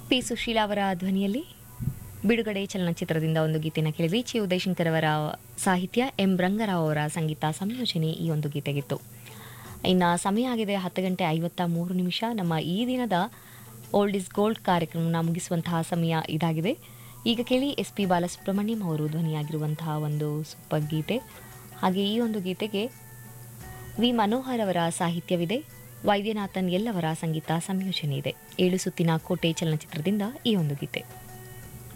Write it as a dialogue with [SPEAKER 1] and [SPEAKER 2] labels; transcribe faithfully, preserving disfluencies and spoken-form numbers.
[SPEAKER 1] P Sushila ಅವರ ಧ್ವನಿಯಲ್ಲಿ ಬಿಡುಗಡೆ ಚಲನಚಿತ್ರದಿಂದ ಒಂದು ಗೀತೆನ ಕೇಳಿದ್ವಿ. ಚಿ ಉದಯಶಂಕರ್ ಅವರ ಸಾಹಿತ್ಯ, ಎಂ ರಂಗರಾವ್ ಅವರ ಸಂಗೀತ ಸಂಯೋಜನೆ ಈ ಒಂದು ಗೀತೆಗಿತ್ತು. ಇನ್ನು ಸಮಯ ಆಗಿದೆ ಹತ್ತು ಗಂಟೆ ಐವತ್ತ ಮೂರು ನಿಮಿಷ. ನಮ್ಮ ಈ ದಿನದ ಓಲ್ಡ್ ಇಸ್ ಗೋಲ್ಡ್ ಕಾರ್ಯಕ್ರಮನ ಮುಗಿಸುವಂತಹ ಸಮಯ ಇದಾಗಿದೆ. ಈಗ ಕೇಳಿ ಎಸ್ ಪಿ ಬಾಲಸುಬ್ರಹ್ಮಣ್ಯಂ ಅವರು ಧ್ವನಿಯಾಗಿರುವಂತಹ ಒಂದು ಸೂಪರ್ ಗೀತೆ. ಹಾಗೆ ಈ ಒಂದು ಗೀತೆಗೆ ವಿ ಮನೋಹರ್ ಅವರ ಸಾಹಿತ್ಯವಿದೆ, ವೈದ್ಯನಾಥನ್ ಎಲ್ಲವರ ಸಂಗೀತ ಸಂಯೋಜನೆ ಇದೆ. ಏಳು ಸುತ್ತಿನ ಕೋಟೆ ಚಲನಚಿತ್ರದಿಂದ ಈ ಒಂದು ಗೀತೆ.